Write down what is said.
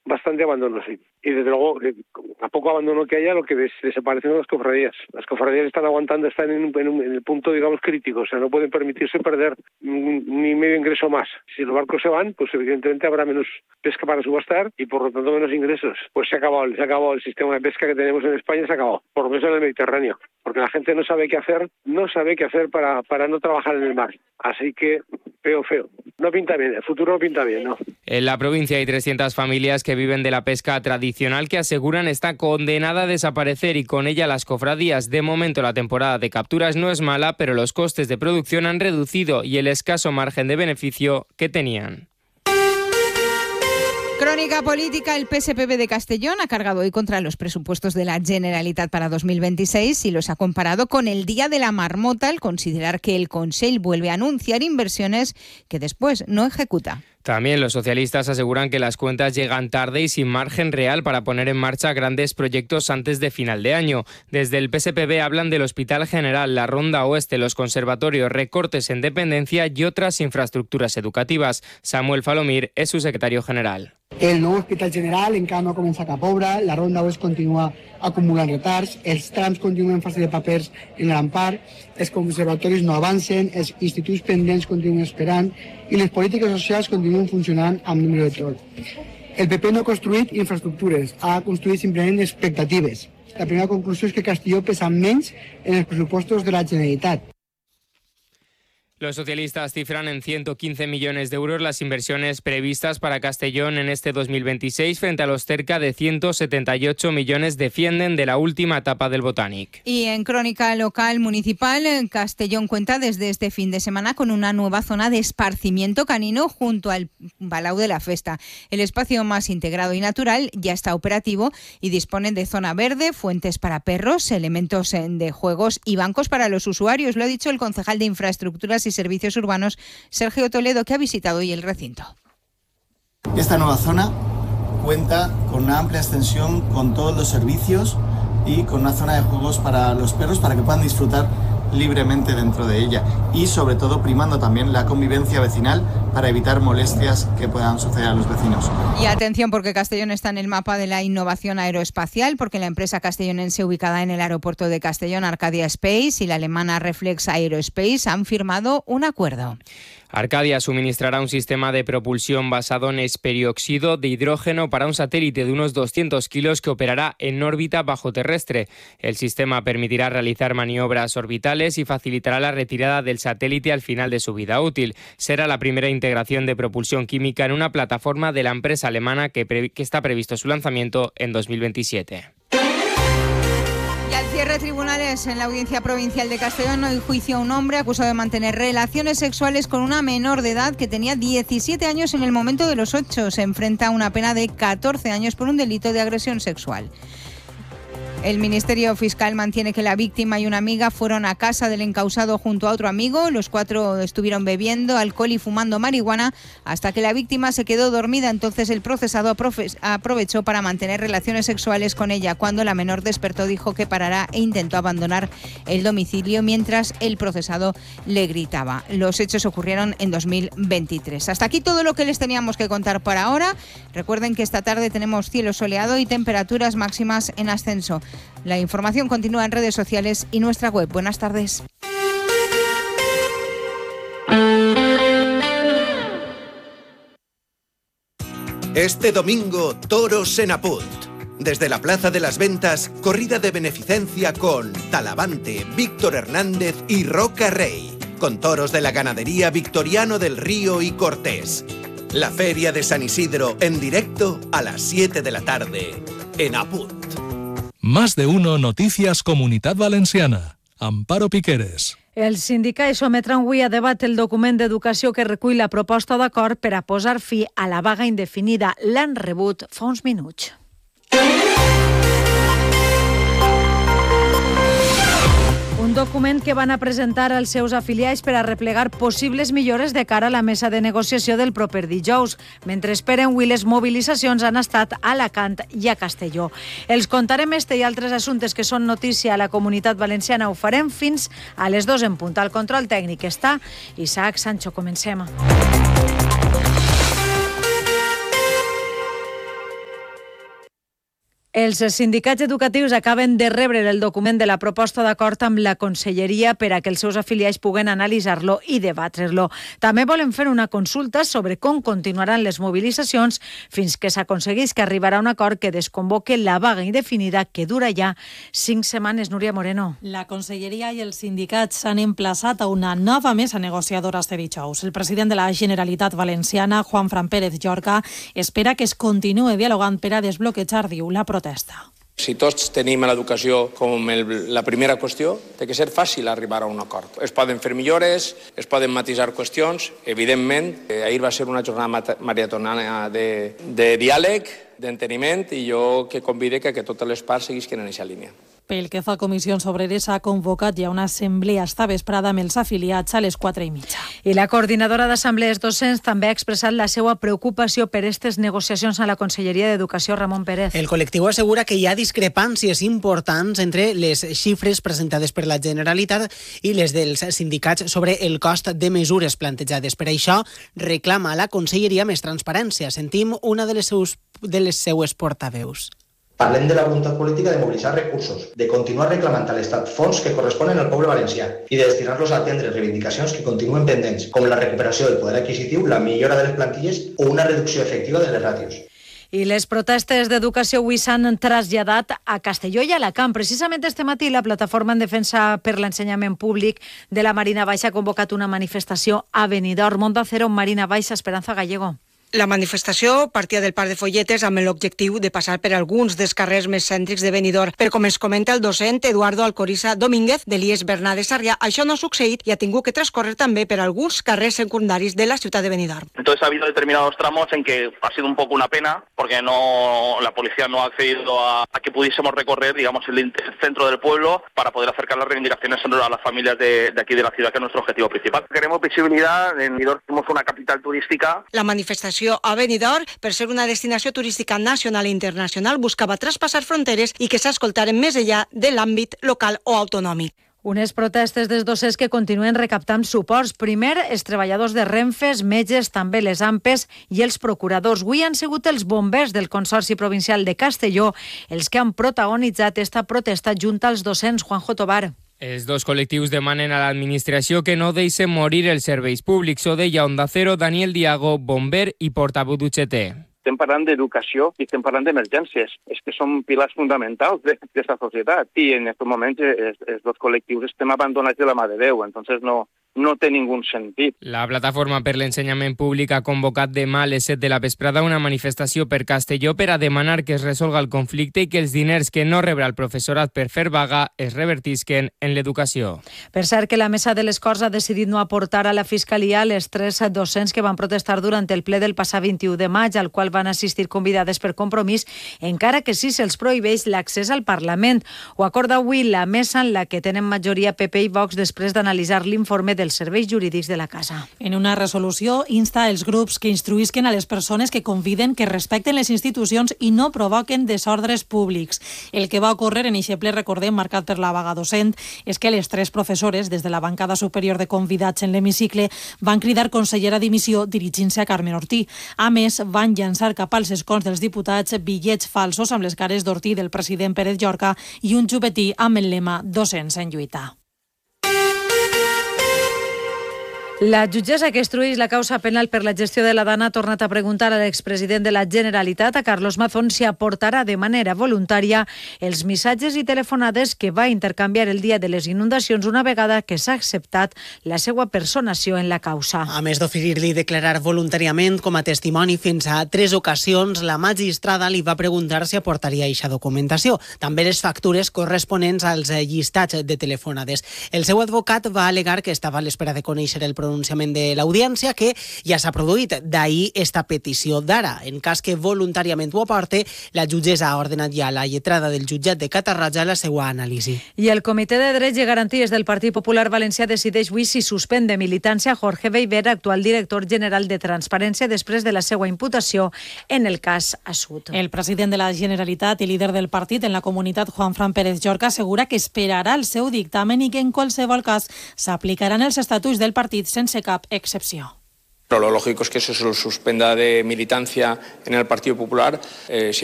bastante abandono, sí. Y desde luego, a poco abandono que haya, lo que desaparecen son las cofradías. Las cofradías están aguantando, están en el punto, digamos, crítico. O sea, no pueden permitirse perder ni medio ingreso más. Si los barcos se van, pues evidentemente habrá menos pesca para subastar y por lo tanto menos ingresos. Pues se ha acabado el sistema de pesca que tenemos en España, se ha acabado. Por lo menos en el Mediterráneo. Porque la gente no sabe qué hacer para no trabajar en el mar. Así que feo. No pinta bien, el futuro no pinta bien, ¿no? En la provincia hay 300 familias que viven de la pesca tradicional que aseguran está condenada a desaparecer y con ella las cofradías. De momento la temporada de capturas no es mala, pero los costes de producción han reducido y el escaso margen de beneficio que tenían. Crónica política. El PSPB de Castellón ha cargado hoy contra los presupuestos de la Generalitat para 2026 y los ha comparado con el Día de la Marmota al considerar que el Consell vuelve a anunciar inversiones que después no ejecuta. También los socialistas aseguran que las cuentas llegan tarde y sin margen real para poner en marcha grandes proyectos antes de final de año. Desde el PSPB hablan del Hospital General, la Ronda Oeste, los conservatorios, recortes en dependencia y otras infraestructuras educativas. Samuel Falomir es su secretario general. El nou Hospital General encara no ha començat cap obra, la Ronda Oest continua acumulant retards, els trams continuen en fase de papers en gran part, els conservatoris no avancen, els instituts pendents continuen esperant i les polítiques socials continuen funcionant amb número de tot. El PP no ha construït infraestructures, ha construït simplement expectatives. La primera conclusió és que Castelló pesa menys en els pressupostos de la Generalitat. Los socialistas cifran en 115 millones de euros las inversiones previstas para Castellón en este 2026 frente a los cerca de 178 millones defienden de la última etapa del Botanic. Y en crónica local municipal, Castellón cuenta desde este fin de semana con una nueva zona de esparcimiento canino junto al Palau de la Festa. El espacio más integrado y natural ya está operativo y dispone de zona verde, fuentes para perros, elementos de juegos y bancos para los usuarios. Lo ha dicho el concejal de Infraestructuras y Servicios Urbanos, Sergio Toledo, que ha visitado hoy el recinto. Esta nueva zona cuenta con una amplia extensión con todos los servicios y con una zona de juegos para los perros para que puedan disfrutar libremente dentro de ella y sobre todo primando también la convivencia vecinal para evitar molestias que puedan suceder a los vecinos. Y atención porque Castellón está en el mapa de la innovación aeroespacial porque la empresa castellonense ubicada en el aeropuerto de Castellón, Arcadia Space, y la alemana Reflex Aerospace han firmado un acuerdo. Arcadia suministrará un sistema de propulsión basado en esperóxido de hidrógeno para un satélite de unos 200 kilos que operará en órbita bajo terrestre. El sistema permitirá realizar maniobras orbitales y facilitará la retirada del satélite al final de su vida útil. Será la primera integración de propulsión química en una plataforma de la empresa alemana que está previsto su lanzamiento en 2027. Cierre tribunales en la Audiencia Provincial de Castellón. Hoy juicio a un hombre acusado de mantener relaciones sexuales con una menor de edad que tenía 17 años en el momento de los hechos. Se enfrenta a una pena de 14 años por un delito de agresión sexual. El Ministerio Fiscal mantiene que la víctima y una amiga fueron a casa del encausado junto a otro amigo. Los cuatro estuvieron bebiendo alcohol y fumando marihuana hasta que la víctima se quedó dormida. Entonces el procesado aprovechó para mantener relaciones sexuales con ella. Cuando la menor despertó dijo que parara e intentó abandonar el domicilio mientras el procesado le gritaba. Los hechos ocurrieron en 2023. Hasta aquí todo lo que les teníamos que contar por ahora. Recuerden que esta tarde tenemos cielo soleado y temperaturas máximas en ascenso. La información continúa en redes sociales y nuestra web. Buenas tardes. Este domingo, toros en Apunt. Desde la Plaza de las Ventas, corrida de beneficencia con Talavante, Víctor Hernández y Roca Rey. Con toros de la ganadería Victoriano del Río y Cortés. La Feria de San Isidro en directo a las 7 de la tarde en Apunt. Más de uno Noticias Comunitat Valenciana. Amparo Piqueres. Els sindicats sometran avui a debat el document d'educació que recull la proposta d'acord per a posar fi a la vaga indefinida. L'han rebut fa uns minuts. Un document que van a presentar als seus afiliats per a replegar possibles millores de cara a la mesa de negociació del proper dijous. Mentre esperen, avui les mobilitzacions han estat a Alacant i a Castelló. Els contarem este i altres assumptes que són notícia a la Comunitat Valenciana. Ho farem fins a les 2 en punt. Al control tècnic està Isaac Sancho. Comencem. Els sindicats educatius acaben de rebre el document de la proposta d'acord amb la Conselleria per a que els seus afiliats puguen analitzar-lo i debatre-lo. També volen fer una consulta sobre com continuaran les mobilitzacions fins que s'aconseguís que arribarà un acord que desconvoque la vaga indefinida que dura ja 5 setmanes. Núria Moreno. La Conselleria i els sindicats s'han emplaçat a una nova mesa negociadora este dijous. El president de la Generalitat Valenciana, Juanfran Pérez Llorca, espera que es continuï dialogant per a desbloquejar, diu, la protesta. Si tots tenim l'educació com la primera qüestió, té que ser fàcil arribar a un acord. Es poden fer millores, es poden matisar qüestions. Evidentment, ahir va ser una jornada maratoniana de diàleg, d'enteniment, i jo que convide que totes les parts seguisquen en aquesta línia. Pel que fa a Comissions Obreres, s'ha convocat ja una assemblea esta vesprada amb els afiliats a les 4:30. I la coordinadora d'assemblees docents també ha expressat la seva preocupació per aquestes negociacions a la Conselleria d'Educació, Ramon Pérez. El col·lectiu assegura que hi ha discrepàncies importants entre les xifres presentades per la Generalitat i les dels sindicats sobre el cost de mesures plantejades. Per això reclama a la Conselleria més transparència. Sentim una de les seues portaveus. Parlem de la voluntat política de mobilitzar recursos, de continuar reclamant a l'Estat fons que corresponen al poble valencià i de destinar-los a atendre reivindicacions que continuen pendents, com la recuperació del poder adquisitiu, la millora de les plantilles o una reducció efectiva de les ràtios. I les protestes d'educació avui s'han traslladat a Castelló i a Alacant. Precisament este matí la plataforma en defensa per l'ensenyament públic de la Marina Baixa ha convocat una manifestació a Benidorm. Onda Cero, Marina Baixa, Esperanza Gallego. La manifestació partia del Parc de Folletes amb l'objectiu de passar per alguns dels carrers més cèntrics de Benidorm. Però com ens comenta el docent Eduardo Alcoriza Domínguez de l'IES Bernat de Sarrià, això no ha succeït i ha tingut que transcorrer també per alguns carrers secundaris de la ciutat de Benidorm. Entonces ha habido determinados tramos en que ha sido un poco una pena porque la policía no ha accedido a que pudiésemos recorrer, digamos, el centro del pueblo para poder acercar las reivindicaciones a las familias de aquí de la ciudad, que es nuestro objetivo principal. Queremos visibilidad. En Benidorm somos una capital turística. La manifestació a Benidorm, per ser una destinació turística nacional i internacional, buscava traspassar fronteres i que s'escoltaren més enllà de l'àmbit local o autonòmic. Unes protestes dels docents que continuen recaptant suports. Primer, els treballadors de Renfe, els metges, també les AMPes i els procuradors. Avui han sigut els bombers del Consorci Provincial de Castelló els que han protagonitzat esta protesta junt als docents. Juanjo Tobar. Els dos col·lectius demanen a l'administració que no deixen morir els serveis públics. Ho deia Onda Cero, Daniel Diago, bomber i portaveu d'UGT. Estem parlant d'educació i estem parlant d'emergències. És que són pilars fonamentals d'aquesta societat. I en aquests moments els dos col·lectius estem abandonats de la mà de Déu. Entonces no té ningú sentit. La Plataforma per l'Ensenyament Públic ha convocat demà a les 7 de la vesprada una manifestació per Castelló per a demanar que es resolga el conflicte i que els diners que no rebrà el professorat per fer vaga es revertisquen en l'educació. Per cert que la Mesa de les Corts ha decidit no aportar a la Fiscalia les 3 docents que van protestar durant el ple del passat 21 de maig, al qual van assistir convidades per compromís, encara que sí se'ls prohibeix l'accés al Parlament. Ho acorda avui la mesa en la que tenen majoria PP i Vox després d'analitzar l'informe dels serveis jurídics de la Casa. En una resolució insta els grups que instruïsquen a les persones que conviden que respecten les institucions i no provoquen desordres públics. El que va ocórrer en eixe ple, recordem, marcat per la vaga docent, és que les 3 professores, des de la bancada superior de convidats en l'hemicicle, van cridar consellera dimissió dirigint-se a Carmen Ortí. A més, van llançar cap als escons dels diputats bitllets falsos amb les cares d'Ortí del president Pérez Llorca i un xupetí amb el lema "Docents en lluita". La jutgessa que instrueix la causa penal per la gestió de la Dana ha tornat a preguntar a l'expresident de la Generalitat, a Carlos Mazón, si aportarà de manera voluntària els missatges i telefonades que va intercanviar el dia de les inundacions una vegada que s'ha acceptat la seva personació en la causa. A més d'oferir-li declarar voluntàriament com a testimoni fins a 3 ocasions, la magistrada li va preguntar si aportaria eixa documentació. També les factures corresponents als llistats de telefonades. El seu advocat va alegar que estava a l'espera de conèixer el pronunciament de l'audiència, que ja s'ha produït. D'ahir esta petició d'ara. En cas que voluntàriament ho aporte, la jutgessa ha ordenat ja a la lletrada del jutjat de Catarroja la seva anàlisi. I el Comitè de Drets i Garanties del Partit Popular Valencià decideix avui si suspèn de militància Jorge Beiber, actual director general de Transparència, després de la seva imputació en el cas Assut. El president de la Generalitat i líder del partit en la comunitat, Juanfran Pérez Llorca, assegura que esperarà el seu dictamen i que en qualsevol cas s'aplicaran els estatuts del partit sense cap excepció. Pero lo lógico es que eso se lo suspenda de militancia en el Partido Popular. Si